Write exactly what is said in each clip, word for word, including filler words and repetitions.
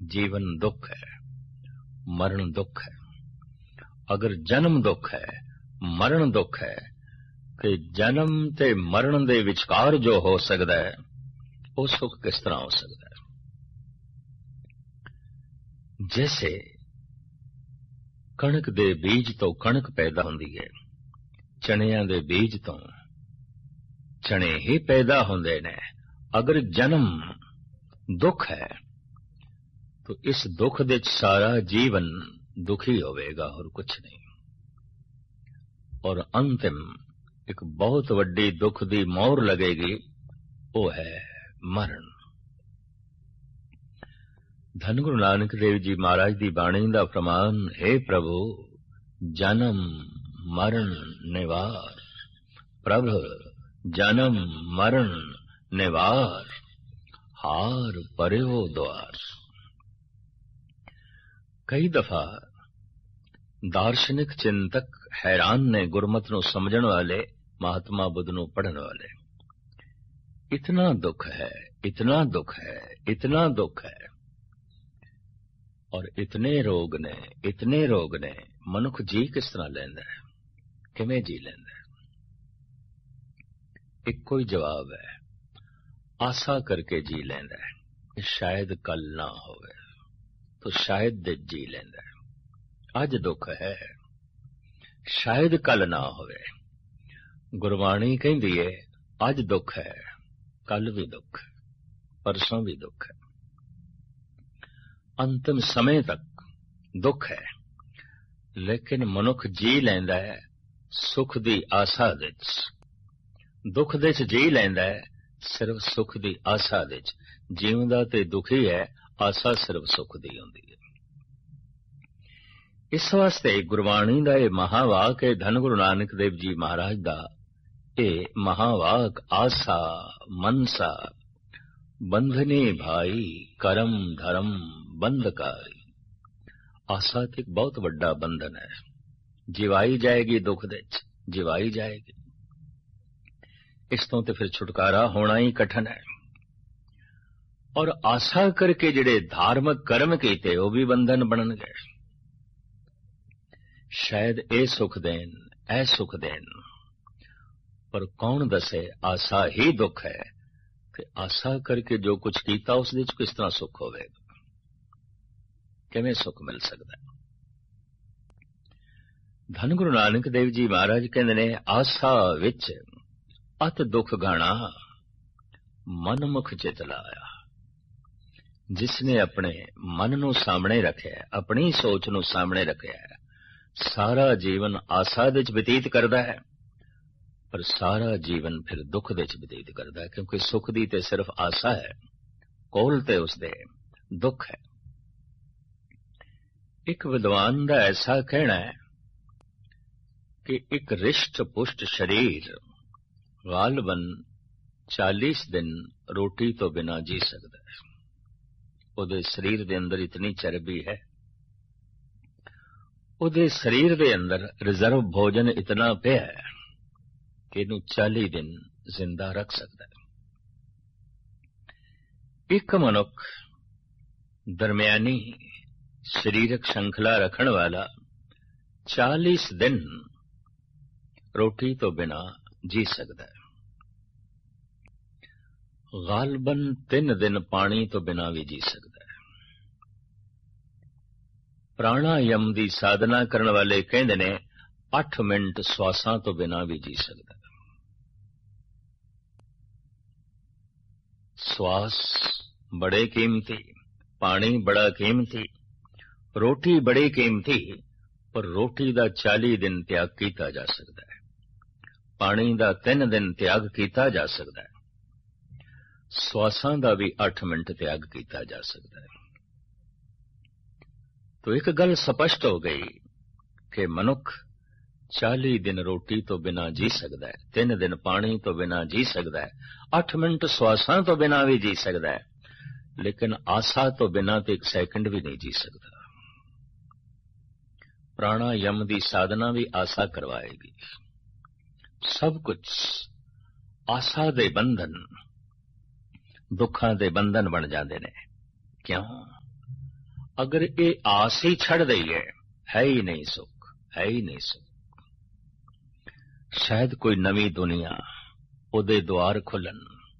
जीवन दुख है, मरण दुख है। अगर जन्म दुख है, मरण दुख है, कि जन्म ते मरण दे विचकार जो हो सकता है वो सुख किस तरह हो सकता है? जैसे कणक दे बीज तो कणक पैदा होंदी है, चणियां दे बीज तो चने ही पैदा होंदे ने। अगर जन्म दुख है तो इस दुख दे सारा जीवन दुखी होवेगा और कुछ नहीं। और अंतिम एक बहुत वड्डी दुख दी मोहर लगेगी, वो है मरण। धन गुरु नानक देव जी महाराज दी बाणी दा फरमान, हे प्रभु जन्म मरण निवार, प्रभु जन्म मरण निवार, हार पर्यो द्वार। कई दफा दार्शनिक चिंतक हैरान ने गुरमत नूं समझण वाले, महात्मा बुद्ध नूं पढ़न वाले। इतना दुख है, इतना दुख है, इतना दुख है, और इतने रोग ने, इतने रोग ने, मनुख जी किस तरह लैंदा है, किवें जी लैंदा है? इक्को ही जवाब है, आशा करके जी लैंदा है कि शायद कल ना होवे, तो शायद दे जी लैंदा है। अज दुख है, शायद कल ना होवे। गुरबाणी कहंदी है अज दुख है, कल भी दुख है, परसों भी दुख है, अंतिम समय तक दुख है। लेकिन मनुख जी लैंदा है सुख दी आशा विच, दुख दे च जी लैंदा है सिर्फ सुख दी आशा विच। जीवदा ते दुखी है, आशा सिर्फ सुख दी हुंदी है। इस वास्ते गुरबाणी दा ये महावाक है, धन गुरु नानक देव जी महाराज दा ये महावाक, आशा मनसा बंधने भाई करम धर्म बंधकारी। आशा तो एक बहुत बड़ा बंधन है, जिवाई जाएगी दुख दे च, जिवाई जाएगी। इस तो ते फिर छुटकारा होना ही कठिन है। और आशा करके जिहड़े धार्मिक कर्म कीते वो भी बंधन बन गए। शायद ए सुख देन, ए सुख देन, पर कौन दसे आशा ही दुख है कि आशा करके जो कुछ कीता उस दे च किस तरह सुख होवेगा, किवें सुख मिल सकता है? धन गुरु नानक देव जी महाराज कहंदे ने, आशा विच अत दुख घाना मन मुख चित लाया। जिसने अपने मन नू सामने रखिया, अपनी सोच नू सामने रखिया, सारा जीवन आशा दे च बतीत करदा है, पर सारा जीवन फिर दुख दे च बतीत करदा है, क्योंकि सुख दी ते सिर्फ आशा है, कोल ते उसदे दुख है। एक विद्वान दा ऐसा कहना है कि एक रिष्ट पुष्ट शरीर गालबन चालीस दिन रोटी तो बिना जी सकता है। उहदे शरीर दे अंदर इतनी चर्बी है, उहदे शरीर दे अंदर रिजर्व भोजन इतना पिया है कि इनू चाली दिन जिंदा रख सकता है। एक मनुख दरमियानी शरीरक श्रृंखला रखण वाला चालीस दिन रोटी तो बिना जी सकता है। गालबन तीन दिन पानी तो बिना भी जी सकता है। प्राणायाम दी साधना करने वाले कहंदे ने अठ मिनट श्वासां तो बिना भी जी सकता है। श्वास बड़े कीमती, पानी बड़ा कीमती, रोटी बड़ी कीमती, पर रोटी दा चाली दिन त्याग किया जा सकता है, पानी दा तीन दिन त्याग किया जा सकता है, श्वासां दा भी अठ मिनट त्याग किया जा सकता है। तो एक गल स्पष्ट हो गई कि मनुख चाली दिन रोटी तो बिना जी सकता है, तीन दिन पानी तो बिना जी सकता है, अठ मिनट श्वासां तो बिना भी जी सकता है, लेकिन आशा तो बिना तो एक सेकंड भी नहीं जी सकता। प्राणायाम दी साधना भी आशा करवाएगी। सब कुछ आशा दे बंधन, दुखां दे बंधन बन जाते ने। क्यों? अगर ये आस ही छड़ दईए है ही नहीं सुख, है ही नहीं सुख। शायद कोई नवी दुनिया उहदे द्वार खुलन,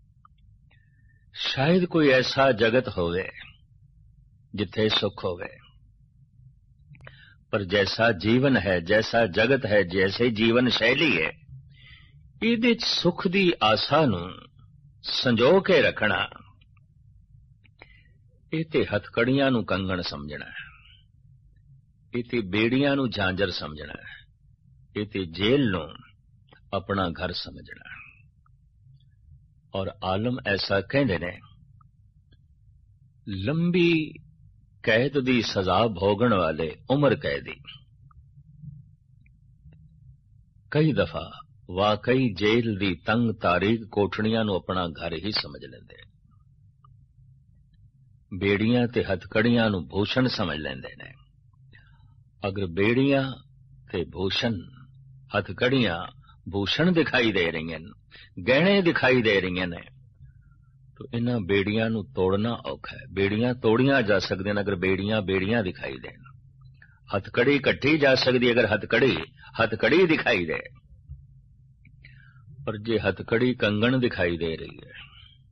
शायद कोई ऐसा जगत होवे जिथे सुख होवे। पर जैसा जीवन है, जैसा जगत है, जैसे जीवन शैली है, इहदे च सुख दी आसा नूं संजो के रखना, ਇਹ ਤੇ ਹਥਕੜੀਆਂ ਨੂੰ ਕੰਗਣ ਸਮਝਣਾ ਹੈ, ਇਹ ਤੇ ਬੇੜੀਆਂ ਨੂੰ ਝਾਂਜਰ ਸਮਝਣਾ ਹੈ, ਇਹ ਤੇ ਜੇਲ੍ਹ ਨੂੰ ਆਪਣਾ ਘਰ ਸਮਝਣਾ ਹੈ। ਔਰ ਆਲਮ ਐਸਾ ਕਹਿੰਦੇ ਨੇ, ਲੰਬੀ ਕੈਦ ਦੀ ਸਜ਼ਾ ਭੋਗਣ ਵਾਲੇ ਉਮਰ ਕੈਦੀ ਕਈ ਦਫਾ ਵਾਕਈ ਜੇਲ੍ਹ ਦੀ ਤੰਗ ਤਾਰੀਕ ਕੋਠੜੀਆਂ ਨੂੰ ਆਪਣਾ ਘਰ ਹੀ ਸਮਝ ਲੈਂਦੇ। बेड़ियां ते हथकड़ियां नूं भूषण समझ लेंदे ने। अगर बेड़ियां ते भूषण, हथकड़ियां भूषण दिखाई दे रही हैं, गहने दिखाई दे रही ने, तो इन्हां बेड़ियां नूं तोड़ना औखा है। बेड़ियां तोड़ियां जा सकदियां अगर बेड़ियां बेड़ियां दिखाई देन, हथकड़ी कट्टी जा सकदी अगर हथकड़ी हथकड़ी दिखाई दे। पर जे हथकड़ी कंगन दिखाई दे रही है,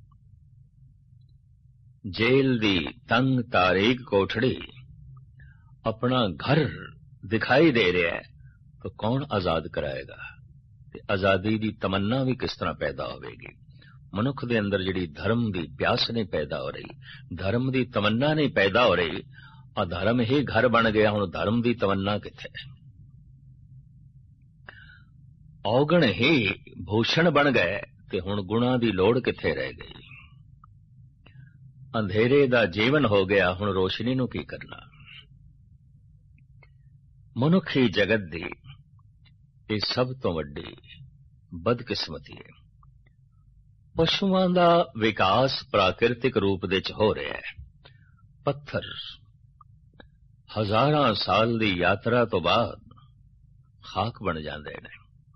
जेल दी तंग तारीक कोठड़ी अपना घर दिखाई दे रहा है, तो कौन आजाद कराएगा? ते आजादी दी तमन्ना भी किस तरह पैदा होगी? मनुख दे अंदर जिहड़ी धर्म दी प्यास नहीं पैदा हो रही, धर्म दी तमन्ना नहीं पैदा हो रही, अधर्म ही घर बन गया। हुण धर्म दी तमन्ना किथे? औगण ही भूषण बन गए, ते हुण गुणा दी लोड़ किथे रह गई? अंधेरे दा जीवन हो गया, हुण रोशनी नूं की करना? मनुखी जगत दी ये सब तो वड्डी बदकिस्मती है। पशुआं दा विकास प्राकृतिक रूप दे च हो रहा है। पत्थर हजारां साल दी यात्रा तो बाद खाक बन जांदे ने।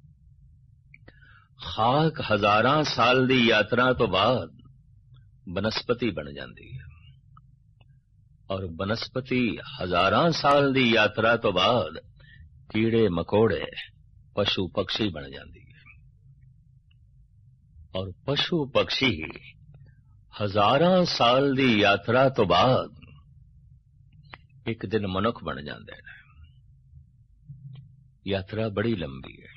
खाक हजारां साल दी यात्रा तो बाद बनस्पति बन जाती है, और बनस्पति हजारां साल दी यात्रा तो बाद कीड़े मकोड़े पशु पक्षी बन जाती है, और पशु पक्षी हजारां साल दी यात्रा तो बाद एक दिन मनुख बन जाते हैं। यात्रा बड़ी लंबी है।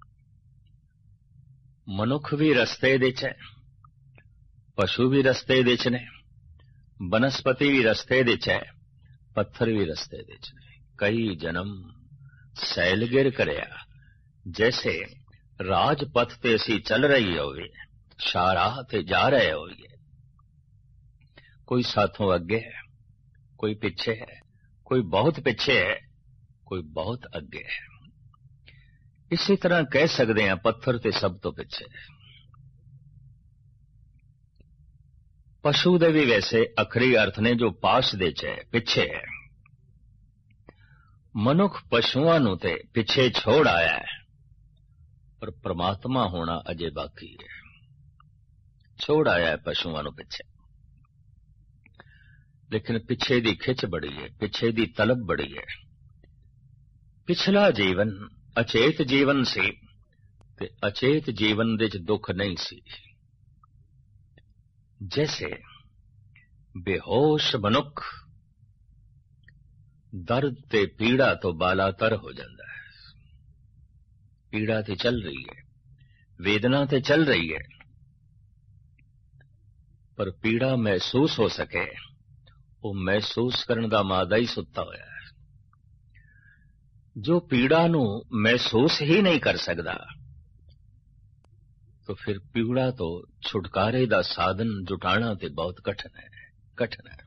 मनुख भी रस्ते दे च है, पशु भी रस्ते दे च ने, बनस्पति भी रस्ते दे च है, पत्थर भी रस्ते दे च ने। कई जन्म सैलगिर करया, जैसे राजपथ ते असी चल रही होवे, शाहराह ते जा रहे होइए। कोई साथों अगे है, कोई पीछे है, कोई बहुत पीछे है, कोई बहुत अगे है। इसी तरह कह सकते हैं पत्थर ते सब तो पीछे है। पशु दे भी वैसे अखरी अर्थ ने जो पास दे च है, पिछे है। मनुख पशुआं नूं ते पिछे छोड़ आया है, पर परमात्मा होना अजे बाकी है। छोड़ आया है पशुआं नूं पिछे, लेकिन पिछे दी खिच बड़ी है, पिछे दी तलब बड़ी है। पिछला जीवन अचेत जीवन सी, ते अचेत जीवन दे च दुख नहीं सी। जैसे बेहोश मनुख दर्द ते पीड़ा तो बालातर हो जाता है। पीड़ा ते चल रही है, वेदना ते चल रही है, पर पीड़ा महसूस हो सके वो महसूस करने का मादा ही सुता होया है। जो पीड़ा नू महसूस ही नहीं कर सकता, तो फिर पीड़ा तो छुटकारे दा साधन जुटाना ते बहुत कठिन है, कठिन है।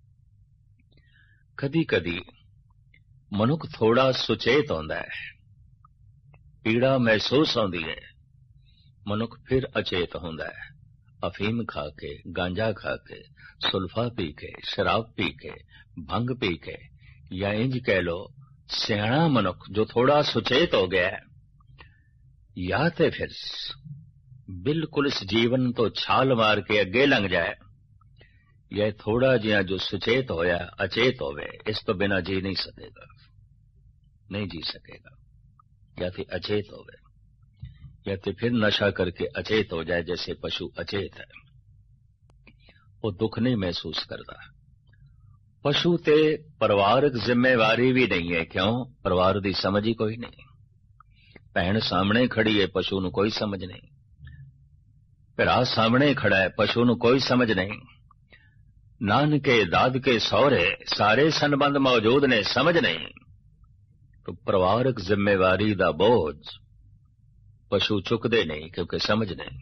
कदी कदी मनुख थोड़ा सुचेत होंदा है, पीड़ा महसूस होंदी है, मनुख फिर अचेत होंदा है। अफीम खा के, गांजा खा के, सुल्फा पी के, शराब पी के, भंग पी के, या इंज कह लो सियाणा मनुख जो थोड़ा सुचेत हो गया है, या ते फिर बिल्कुल इस जीवन तो छाल मार के अगे लंघ जाए, यह थोड़ा जिहा जो सुचेत होया अचेत होवे, इस तो बिना जी नहीं सकेगा, नहीं जी सकेगा। या तो अचेत होवे या तो फिर नशा करके अचेत हो जाए, जैसे पशु अचेत है, वो दुख नहीं महसूस करता। पशु ते परिवारक जिम्मेवारी भी नहीं है, क्यों? परिवार की समझ ही कोई नहीं। भैन सामने खड़ी है, पशु नूं कोई समझ नहीं। भरा सामने खड़ा है, पशु नूं कोई समझ नहीं। नानके दादके सौरे सारे संबंध मौजूद ने, समझ नहीं। तो परिवारक जिम्मेवारी दा बोझ पशु चुकदे नहीं, क्योंकि समझ नहीं।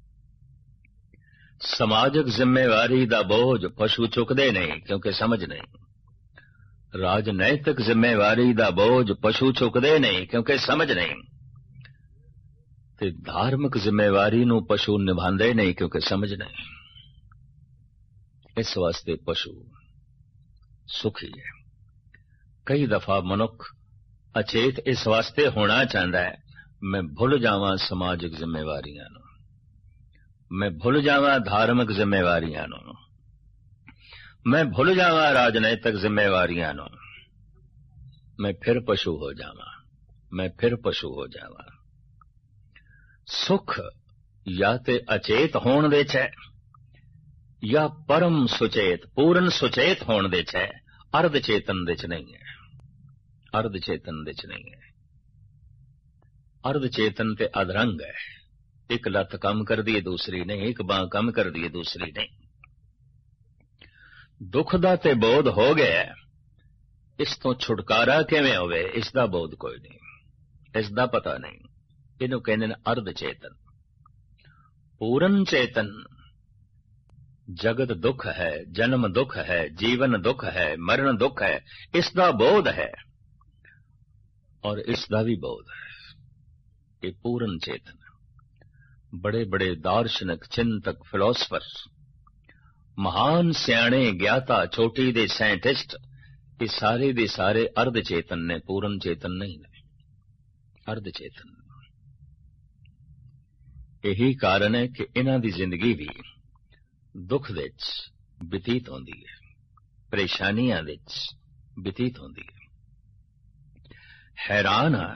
समाजक जिम्मेवारी दा बोझ पशु चुकदे नहीं, क्योंकि समझ नहीं। राजनैतिक जिम्मेवारी दा बोझ पशु चुकदे नहीं, क्योंकि समझ नहीं। ते धार्मिक जिम्मेवारी नूं पशु निभांदे नहीं, क्योंकि समझ नहीं। इस वास्ते पशु सुखी है। कई दफा मनुख अचेत इस वास्ते होना चाहता है, मैं भुल जावां समाजिक जिम्मेवारियां नूं, मैं भुल जावां धार्मिक जिम्मेवारियां नूं, मैं भुल जावां राजनैतिक जिम्मेवारियां नूं, मैं फिर पशु हो जावां, मैं फिर पशु हो जावां। सुख या ते अचेत होण दे च है, या परम सुचेत पूर्ण सुचेत होण दे च है, अर्ध चेतन दे च नहीं है। अर्ध चेतन दे च नहीं है। अर्ध चेतन ते अधरंग है। एक लत कम कर दी दूसरी नहीं, एक बांह कम कर दी दूसरी नहीं। दुख दा ते बोध हो गया, इस तो छुटकारा किवें होवे, इसदा बोध कोई नहीं, इसदा पता नहीं। इनू कहंदे ने अर्ध चेतन। पूर्ण चेतन जगत दुख है, जन्म दुख है, जीवन दुख है, मरण दुख है, इसदा बोध है और इसदा भी बोध है। ये पूर्ण चेतन। बड़े बड़े दार्शनिक, चिंतक, फिलोसफर, महान सियाणे, ज्ञाता, चोटी दे साइंटिस्ट, ये सारे दे सारे अर्ध चेतन ने, पूर्ण चेतन नहीं ने। अर्ध चेतन। यही कारण है कि इन्हां दी जिंदगी भी दुख विच बतीत होंदी है, परेशानियां विच बतीत होंदी है। हैरान आ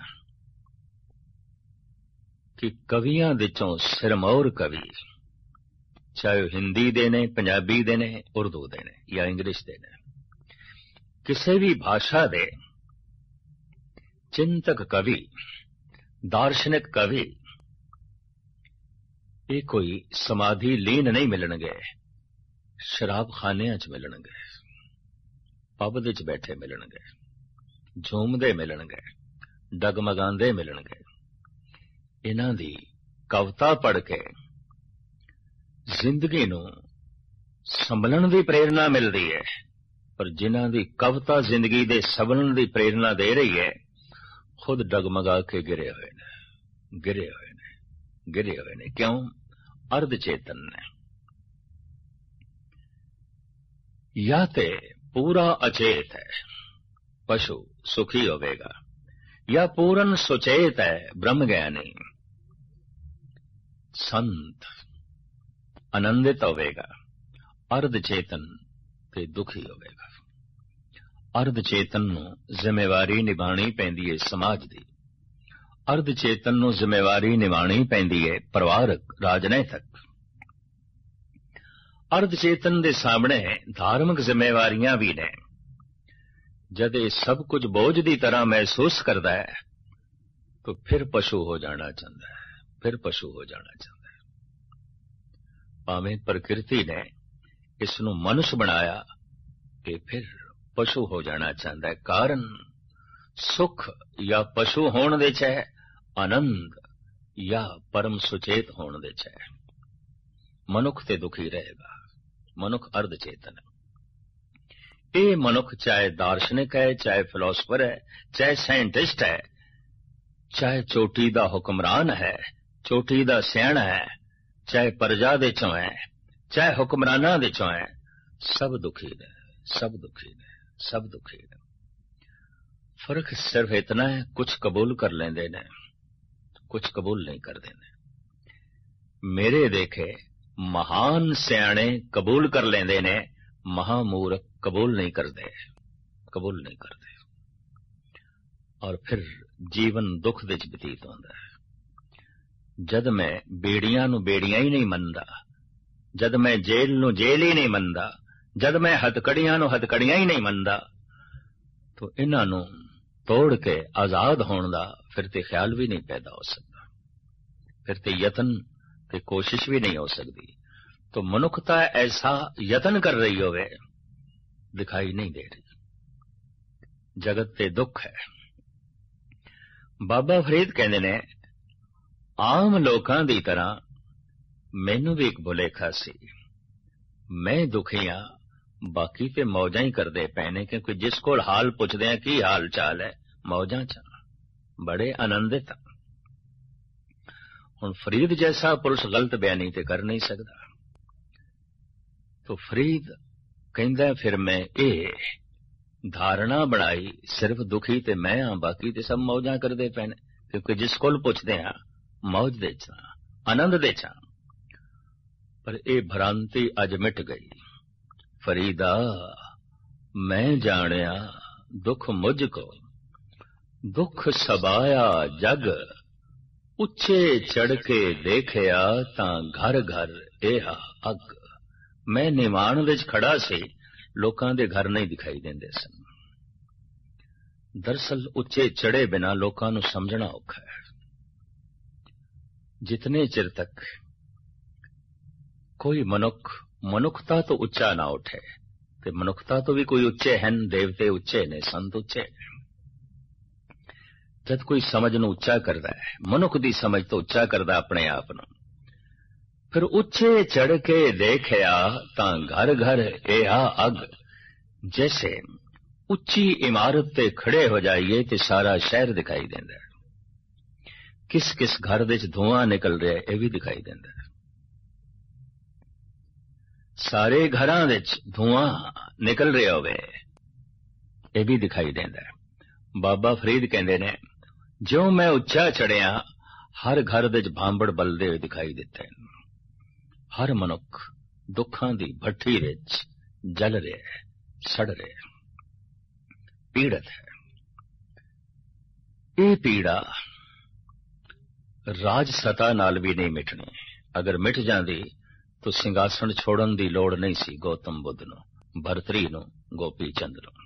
कि कवियां विचों सिरमौर कवि, चाहे हिंदी दे ने, पंजाबी दे ने, उर्दू दे ने या इंग्लिश दे ने, किसी भी भाषा दे चिंतक कवि, दार्शनिक कवि, ये कोई समाधि लीन नहीं मिलणगे, शराब खानियां च मिलणगे, पब विच बैठे मिलणगे, झूमदे मिलणगे, डगमगांदे मिलणगे। इन्हां दी कविता पढ़ के जिंदगी नूं संभलण दी प्रेरणा मिलदी है, पर जिन्हां दी कविता जिंदगी दे संभलण दी प्रेरणा दे रही है, खुद डगमगा के गिरे हुए ने, गिरे हुए ने, गिरे हुए ने। क्यों? अर्ध चेतन ने। या ते पूरा अचेत है, पशु सुखी होवेगा, या पूर्ण सुचेत है, ब्रह्म ज्ञानी संत आनंदित होवेगा। अर्ध चेतन ते दुखी होवेगा। अर्ध चेतन नूं जिम्मेवारी निभाणी पैंदी है समाज दी। अर्ध चेतन नूं जिम्मेवारी निभाणी पैंदी है परिवारक, राजनैतिक। अर्ध चेतन दे सामने धार्मिक जिम्मेवारियां भी ने। जद ये सब कुछ बोझ की तरह महसूस करता है, तो फिर पशु हो जाना चाहता है, फिर पशु हो जाना चाहता है। भावें प्रकृति ने इसनूं मनुष्य बनाया कि फिर पशु हो जाना चाहता है। कारण सुख या पशु होण दे च है, आनंद या परम सुचेत होण दे च है। मनुख ते दुखी रहेगा। मनुख अर्ध चेतन है। ये मनुख चाहे दार्शनिक है, चाहे फिलोसफर है, चाहे साइंटिस्ट है, चाहे चोटी दा हुक्मरान है, चोटी दा सियाणा है, चाहे प्रजा दे चों है, चाहे हुक्मराना दे चों है, सब दुखी ने, सब दुखी ने, सब दुखी ने। फर्क सिर्फ इतना है, कुछ कबूल कर लेंदे ने, कुछ कबूल नहीं कर देने। मेरे देखे महान सियाणे कबूल कर लेंदे ने, महामूर्ख कबूल नहीं करते कबूल नहीं करते और फिर जीवन दुख दे च बतीत होंदा है। जद मैं बेड़ियां नूं बेड़ियां ही नहीं मनदा, जद मैं जेल नूं जेल ही नहीं मनदा, जद मैं हथकड़ियां नूं हथकड़ियां ही नहीं मनदा, तो इन्हां नूं तोड़ के आजाद होने दा फिर ते ख्याल भी नहीं पैदा हो सकता, फिर ते यतन ते कोशिश भी नहीं हो सकती। तो मनुखता ऐसा यतन कर रही होवे दिखाई नहीं दे रही, जगत ते दुख है। बाबा फरीद कहते ने आम लोकां दी तरह मैनू भी एक भुलेखा सी, मैं दुखी हाँ, बाकी ते मौजां ही करदे पए ने, क्योंकि जिस कोल हाल पुछदे हैं की हाल चाल है, मौजां च बड़े आनंदित। हुण फरीद जैसा पुरुष गलत बयानी ते कर नहीं सकता। तो फरीद कहंदा फिर मैं ये धारणा बनाई सिर्फ दुखी ते मैं हाँ, बाकी ते सब मौजां करदे पए ने, क्योंकि जिस कोल पुछदे हैं मौज दे च आनंद दे च। पर ये भ्रांति अज मिट गई। फरीदा मैं जानिया दुख मुझको, दुख सबाया जग, उच्चे चढ़ के देखिया तां घर घर एहा अग। मैं निवाण विच खड़ा सी, लोकां दे घर नहीं दिखाई देंदे सन। दरअसल उच्चे चढ़े बिना लोकां नूं समझना औखा है। जितने चिर तक कोई मनुख मनुखता तो उच्चा ना उठे, ते मनुखता तो भी कोई उच्चे हैं, देवते उच्चे ने, संत उच्चे ने। जब कोई समझ नूं उच्चा करदा है, मनुख दी समझ तो उच्चा करदा अपने आप नूं, फिर उच्चे चढ़ के देखिया तां घर घर एहा अग। जैसे उच्ची इमारत ते खड़े हो जाइए ते सारा शहर दिखाई देंदा है, किस किस घर दे च धुआं निकल रहा है यह भी दिखाई देंदा है। सारे घरां दे च धुआं निकल रहा होवे यह भी दिखाई देंदा है। बाबा फरीद कहंदे ने जो मैं उच्चा चढ़िया हर घर दे च भांबड़ बलदे हुए दिखाई दिते हैं। हर मनुख दुखां दी भट्ठी विच जल रहा है, सड़ रहा है, पीड़ित है। ये पीड़ा राज सता नाल भी नहीं मिटनी। अगर मिट जाती तो सिंघासन छोड़न दी लोड़ नहीं सी गौतम बुद्ध नूं, भरतरी नूं, गोपी चंद नूं।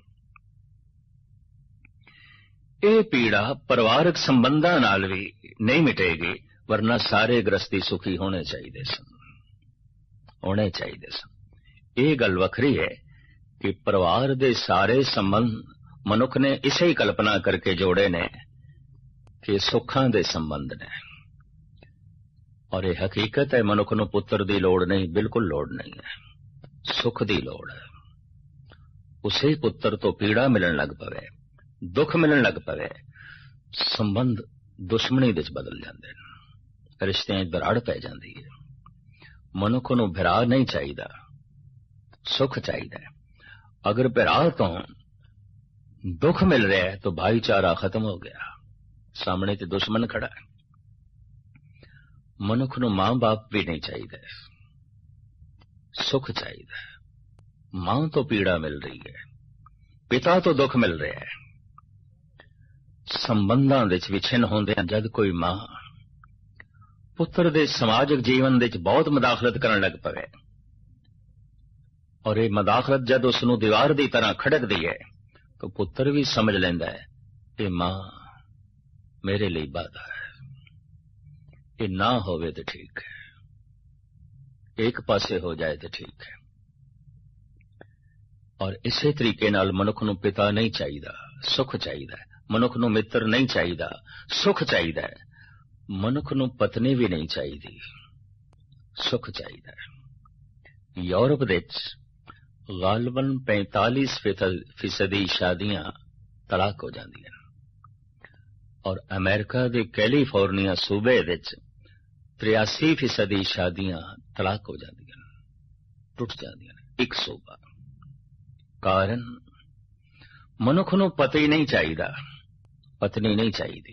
ये पीड़ा परिवारक संबंधां नाल भी नहीं मिटेगी, वरना सारे गृहस्थी सुखी होने चाहिए सन, होने चाहिए सन। ये गल वखरी है कि परिवार दे सारे संबंध मनुख ने इसे ही कल्पना करके जोड़े ने कि सुखां दे संबंध ने, और ये हकीकत है। मनुख नूं पुत्र दी लोड़ नहीं, बिल्कुल लोड़ नहीं है, सुख दी लोड़ है। उसे पुत्र तो पीड़ा मिलन लग पवे, दुख मिलन लग पवे, संबंध दुश्मनी विच बदल जांदे ने, रिश्तियां दराड़ पै जांदी है। मनुख नूं भरा नहीं चाहिदा, सुख चाहिदा है। अगर भरा तो दुख मिल रहा है तो भाईचारा खत्म हो गया, सामने ते दुश्मन खड़ा है। मनुख नूं मां बाप भी नहीं चाहिए, सुख चाहिए। मां तो पीड़ा मिल रही है, पिता तो दुख मिल रहा है। संबंधां दे विच विछिन्न होंदे जद कोई मां पुत्र दे समाजिक जीवन दे बहुत मुदाखलत करन लग पवे, और ये मुदाखलत जद उसनूं दीवार की तरह खड़कदी है तो पुत्र भी समझ लेंदा है कि मां मेरे लिए बाधा है, ये ना होवे तो ठीक है, एक पासे हो जाए तो ठीक है। और इसे तरीके नाल मनुख नूं पिता नहीं चाहिए, सुख चाहिए। मनुख नूं मित्र नहीं चाहिए, सुख चाहिए। मनुख नूं पत्नी भी नहीं चाहिए, सुख चाहिए। यूरोप दे गालबन पैंतालीस फीसदी शादियां तलाक हो जांदियां, और अमेरिका के कैलीफोर्निया सूबे विच तिरासी फीसदी शादियां तलाक हो जांदियां, टुट जांदियां, एक सूबा। कारण मनुख नूं पति नहीं चाहिए, पत्नी नहीं चाहिए।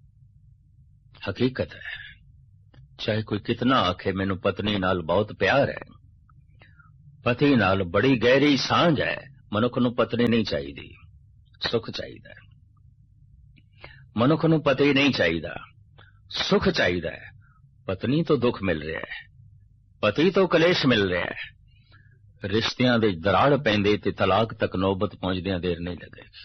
हकीकत है, चाहे कोई कितना आखे मैनू पत्नी नाल बहुत प्यार है, ਪਤੀ ਨਾਲ ਬੜੀ ਗਹਿਰੀ ਸਾਂਝ ਹੈ। ਮਨੁੱਖ ਨੂੰ ਪਤਨੀ ਨਹੀਂ ਚਾਹੀਦੀ, ਸੁਖ ਚਾਹੀਦਾ ਹੈ। ਮਨੁੱਖ ਨੂੰ ਪਤੀ ਨਹੀਂ ਚਾਹੀਦਾ, ਸੁਖ ਚਾਹੀਦਾ ਹੈ। ਪਤਨੀ ਤੋਂ ਦੁੱਖ ਮਿਲ ਰਿਹਾ ਹੈ, ਪਤੀ ਤੋਂ ਕਲੇਸ਼ ਮਿਲ ਰਿਹਾ ਹੈ। ਰਿਸ਼ਤਿਆਂ ਦੇ ਦਰਾੜ ਪੈਂਦੇ ਤੇ ਤਲਾਕ ਤੱਕ ਨੌਬਤ ਪਹੁੰਚਦਿਆਂ ਦੇਰ ਨਹੀਂ ਲੱਗੇਗੀ।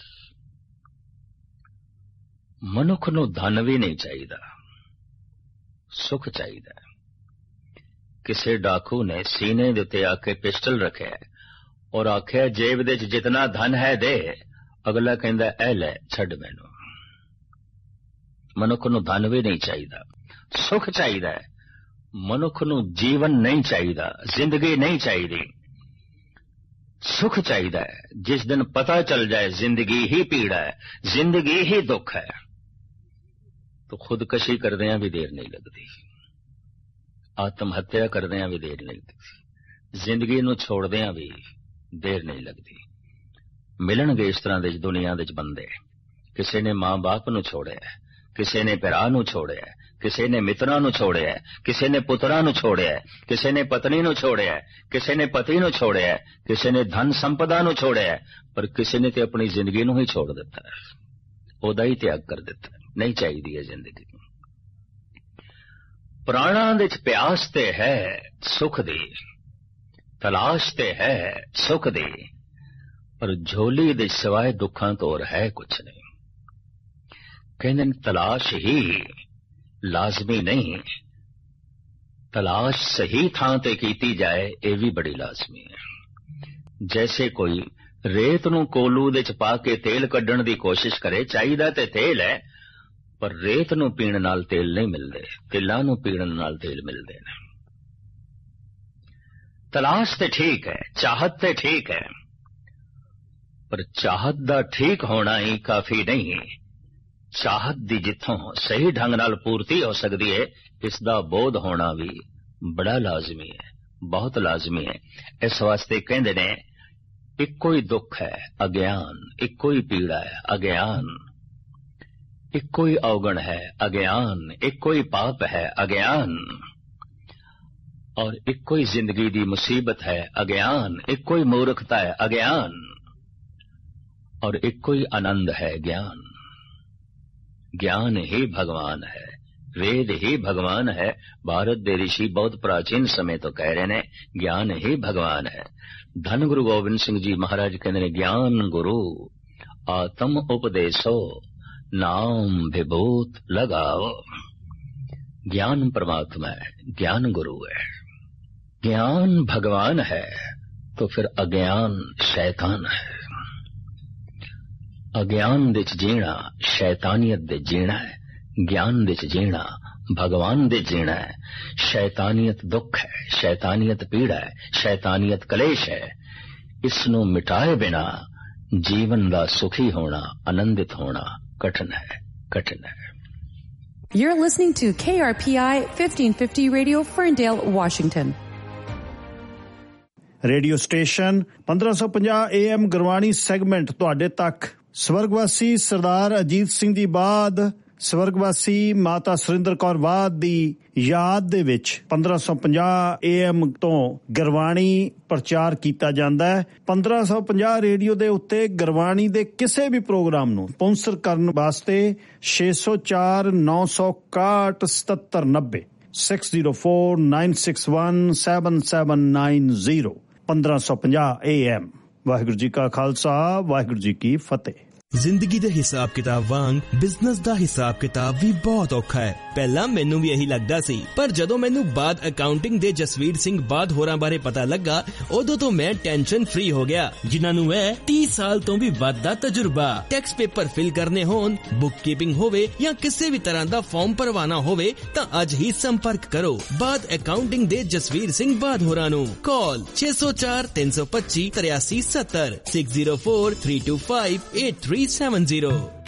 ਮਨੁੱਖ ਨੂੰ ਧਨ ਵੀ ਨਹੀਂ ਚਾਹੀਦਾ, ਸੁਖ ਚਾਹੀਦਾ ਹੈ। ਕਿਸੇ ਡਾਕੂ ਨੇ ਸੀਨੇ ਦੇ ਉੱਤੇ ਆ ਕੇ ਪਿਸਟਲ ਰੱਖਿਆ ਔਰ ਆਖਿਆ ਜੇਬ ਦੇ ਚ ਜਿਤਨਾ ਧਨ ਹੈ ਦੇ। ਅਗਲਾ ਕਹਿੰਦਾ ਇਹ ਲੈ, ਛੱਡ ਮੈਨੂੰ। ਮਨੁੱਖ ਨੂੰ ਧਨ ਵੀ ਨਹੀਂ ਚਾਹੀਦਾ, ਸੁਖ ਚਾਹੀਦਾ ਹੈ। ਮਨੁੱਖ ਨੂੰ ਜੀਵਨ ਨਹੀਂ ਚਾਹੀਦਾ, ਜ਼ਿੰਦਗੀ ਨਹੀਂ ਚਾਹੀਦੀ, ਸੁਖ ਚਾਹੀਦਾ ਹੈ। ਜਿਸ ਦਿਨ ਪਤਾ ਚੱਲ ਜਾਏ ਜ਼ਿੰਦਗੀ ਹੀ ਪੀੜਾ ਹੈ, ਜ਼ਿੰਦਗੀ ਹੀ ਦੁੱਖ ਹੈ, ਤਾਂ ਖੁਦਕਸ਼ੀ ਕਰਦਿਆਂ ਵੀ ਦੇਰ ਨਹੀਂ ਲੱਗਦੀ, ਆਤਮ ਹੱਤਿਆ ਕਰਦਿਆਂ ਵੀ ਦੇਰ ਨਹੀਂ ਲੱਗਦੀ, ਜ਼ਿੰਦਗੀ ਨੂੰ ਛੋੜਦਿਆਂ ਵੀ ਦੇਰ ਨਹੀਂ ਲੱਗਦੀ। ਮਿਲਣਗੇ ਇਸ ਤਰ੍ਹਾਂ ਦੇ ਦੁਨੀਆ ਦੇ ਬੰਦੇ। ਕਿਸੇ ਨੇ ਮਾਂ ਬਾਪ ਨੂੰ ਛੋੜਿਆ, ਕਿਸੇ ਨੇ ਭਰਾ ਨੂੰ ਛੋੜਿਆ, ਕਿਸੇ ਨੇ ਮਿੱਤਰਾਂ ਨੂੰ ਛੋੜਿਆ, ਕਿਸੇ ਨੇ ਪੁੱਤਰਾਂ ਨੂੰ ਛੋੜਿਆ, ਕਿਸੇ ਨੇ ਪਤਨੀ ਨੂੰ ਛੋੜਿਆ, ਕਿਸੇ ਨੇ ਪਤੀ ਨੂੰ ਛੋੜਿਆ, ਕਿਸੇ ਨੇ ਧਨ ਸੰਪਦਾ ਨੂੰ ਛੋੜਿਆ, ਪਰ ਕਿਸੇ ਨੇ ਤੇ ਆਪਣੀ ਜ਼ਿੰਦਗੀ ਨੂੰ ਹੀ ਛੋੜ ਦਿੱਤਾ, ਉਹਦਾ ਹੀ ਤਿਆਗ ਕਰ ਦਿੱਤਾ। ਨਹੀਂ ਚਾਹੀਦੀ ਹੈ ਜ਼ਿੰਦਗੀ। ਪ੍ਰਾਣਾਂ ਦੇ ਚ ਪਿਆਸ ਤੇ ਹੈ ਸੁਖ ਦੀ, ਤਲਾਸ਼ ਤੇ ਹੈ ਸੁਖ ਦੀ, ਪਰ ਝੋਲੀ ਦੇ ਸਿਵਾਏ ਦੁੱਖਾਂ ਤੋਂ ਹੋਰ ਹੈ ਕੁਛ ਨਹੀਂ। ਕਹਿੰਦੇ ਤਲਾਸ਼ ਹੀ ਲਾਜ਼ਮੀ ਨਹੀਂ, ਤਲਾਸ਼ ਸਹੀ ਥਾਂ ਤੇ ਕੀਤੀ ਜਾਏ ਇਹ ਵੀ ਬੜੀ ਲਾਜ਼ਮੀ ਹੈ। ਜੈਸੇ ਕੋਈ ਰੇਤ ਨੂੰ ਕੋਲੂ ਦੇ ਚ ਪਾ ਕੇ ਤੇਲ ਕੱਢਣ ਦੀ ਕੋਸ਼ਿਸ਼ ਕਰੇ, ਚਾਹੀਦਾ ਤੇ ਤੇਲ ਹੈ, ਪਰ ਰੇਤ ਨੂੰ ਪੀਣ ਨਾਲ ਤੇਲ ਨਹੀਂ ਮਿਲਦੇ, ਤਿਲਾਂ ਨੂੰ ਪੀਣ ਨਾਲ ਤੇਲ ਮਿਲਦੇ ਨੇ। ਤਲਾਸ਼ ਤੇ ਠੀਕ ਹੈ, ਚਾਹਤ ਤੇ ਠੀਕ ਹੈ, ਪਰ ਚਾਹਤ ਦਾ ਠੀਕ ਹੋਣਾ ਹੀ ਕਾਫੀ ਨਹੀਂ। ਚਾਹਤ ਦੀ ਜਿੱਥੋਂ ਸਹੀ ਢੰਗ ਨਾਲ ਪੂਰਤੀ ਹੋ ਸਕਦੀ ਹੈ, ਇਸ ਦਾ ਬੋਧ ਹੋਣਾ ਵੀ ਬੜਾ ਲਾਜ਼ਮੀ ਹੈ, ਬਹੁਤ ਲਾਜ਼ਮੀ ਹੈ। ਇਸ ਵਾਸਤੇ ਕਹਿੰਦੇ ਨੇ ਇੱਕੋ ਹੀ ਦੁੱਖ ਹੈ ਅਗਿਆਨ, ਇੱਕੋ ਹੀ ਪੀੜਾ ਹੈ ਅਗਿਆਨ, ਇੱਕੋ ਹੀ ਔਗਣ ਹੈ ਅਗਿਆਨ, ਇੱਕੋ ਹੀ ਪਾਪ ਹੈ ਅਗਿਆਨ, ਔਰ ਇੱਕੋ ਹੀ ਜ਼ਿੰਦਗੀ ਦੀ ਮੁਸੀਬਤ ਹੈ ਅਗਿਆਨ, ਇੱਕੋ ਹੀ ਮੂਰਖਤਾ ਹੈ ਅਗਿਆਨ, ਔਰ ਇੱਕੋ ਹੀ ਆਨੰਦ ਹੈ ਗਿਆਨ। ਗਿਆਨ ਹੀ ਭਗਵਾਨ ਹੈ, ਵੇਦ ਹੀ ਭਗਵਾਨ ਹੈ। ਭਾਰਤ ਦੇ ਰਿਸ਼ੀ ਬਹੁਤ ਪ੍ਰਾਚੀਨ ਸਮੇਂ ਤੋਂ ਕਹਿ ਰਹੇ ਨੇ ਗਿਆਨ ਹੀ ਭਗਵਾਨ ਹੈ। ਧੰਨ ਗੁਰੂ ਗੋਬਿੰਦ ਸਿੰਘ ਜੀ ਮਹਾਰਾਜ ਕਹਿੰਦੇ ਨੇ ਗਿਆਨ ਗੁਰੂ ਆਤਮ ਉਪਦੇਸੋ ਨਾਮ ਵਿਭੂਤ ਲਗਾਓ। ज्ञान परमात्मा है, ज्ञान गुरु है। ज्ञान भगवान है तो फिर अज्ञान शैतान है। अज्ञान दे च जीना शैतानियत दे जीना है, ज्ञान दे च जीना भगवान दे जीना है। शैतानियत दुख है, शैतानियत पीड़ा है, शैतानियत कलेश है। इसनों मिटाए बिना जीवन दा सुखी होना, आनंदित होना कठिन है, कठिन है। You're listening to K R P I fifteen fifty Radio, Ferndale, Washington. Radio station ਪੰਦਰਾਂ ਸੌ ਪੰਜਾਹ ਏ ਐਮ ਗੁਰਬਾਣੀ ਸੈਗਮੈਂਟ ਤੁਹਾਡੇ ਤੱਕ। ਸਵਰਗਵਾਸੀ ਸਰਦਾਰ ਅਜੀਤ ਸਿੰਘ ਜੀ ਬਾਦ, ਸਵਰਗਵਾਸੀ ਮਾਤਾ ਸੁਰਿੰਦਰ ਕੌਰ ਬਾਦ ਦੀ ਯਾਦ ਦੇ ਵਿੱਚ ਪੰਦਰਾਂ ਸੌ ਪੰਜਾਹ ਏ ਐਮ ਤੋਂ ਗੁਰਬਾਣੀ ਪ੍ਰਚਾਰ ਕੀਤਾ ਜਾਂਦਾ ਹੈ। ਪੰਦਰਾਂ ਸੌ ਪੰਜਾਹ ਰੇਡੀਓ ਦੇ ਉੱਤੇ ਗੁਰਬਾਣੀ ਦੇ ਕਿਸੇ ਵੀ ਪ੍ਰੋਗਰਾਮ ਨੂੰ ਸਪਾਂਸਰ ਕਰਨ ਵਾਸਤੇ ਛੇ ਸੌ ਚਾਰ ਨੌ ਸੌ ਇਕਾਹਠ ਸਤੱਤਰ ਨੱਬੇ six zero four nine six one seven seven nine zero ਪੰਦਰਾਂ ਸੌ ਪੰਜਾਹ ਏ ਐਮ। ਵਾਹਿਗੁਰੂ ਜੀ ਕਾ ਖਾਲਸਾ, ਵਾਹਿਗੁਰੂ ਜੀ ਕੀ ਫਤਿਹ। ਜ਼ਿੰਦਗੀ ਦੇ ਹਿਸਾਬ ਕਿਤਾਬ ਵਾਂਗ ਬਿਜ਼ਨਸ ਦਾ ਹਿਸਾਬ ਕਿਤਾਬ ਵੀ ਬਹੁਤ ਔਖਾ ਹੈ। ਪਹਿਲਾਂ ਮੈਨੂੰ ਵੀ ਇਹੀ ਲੱਗਦਾ ਸੀ, ਪਰ ਜਦੋਂ ਮੈਨੂੰ ਬਾਦ ਅਕਾਊਂਟਿੰਗ ਦੇ ਜਸਵੀਰ ਸਿੰਘ ਬਾਦ ਹੋਰਾਂ ਬਾਰੇ ਪਤਾ ਲੱਗਾ, ਉਦੋਂ ਤੋਂ ਮੈਂ ਟੈਨਸ਼ਨ ਫ੍ਰੀ ਹੋ ਗਿਆ। ਜਿਨ੍ਹਾਂ ਨੂੰ ਹੈ ਤੀਹ ਸਾਲ ਤੋਂ ਵੀ ਵੱਧ ਦਾ ਤਜਰਬਾ। ਟੈਕਸ ਪੇਪਰ ਫਿਲ ਕਰਨੇ ਹੋਣ, ਬੁੱਕ ਕੀਪਿੰਗ ਹੋਵੇ ਜਾਂ ਕਿਸੇ ਵੀ ਤਰ੍ਹਾਂ ਦਾ ਫਾਰਮ ਭਰਵਾਨਾ ਹੋਵੇ ਤਾਂ ਅੱਜ ਹੀ ਸੰਪਰਕ ਕਰੋ ਬਾਦ ਅਕਾਊਂਟਿੰਗ ਦੇ ਜਸਵੀਰ ਸਿੰਘ ਬਾਦ ਹੋਰਾਂ ਨੂੰ। ਕਾਲ ਛੇ ਸੌ ਚਾਰ ਤਿੰਨ ਸੌ ਪੱਚੀ ਤਰਿਆਸੀ ਸੱਤਰ six zero four three two five eight three seven zero